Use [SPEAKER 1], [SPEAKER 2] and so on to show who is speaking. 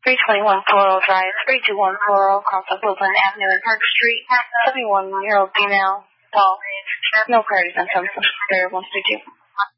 [SPEAKER 1] 321 Floral Drive, 321 Floral, across Oakland Avenue and Park Street. 71-year-old female, tall. No priority symptoms. There, 132.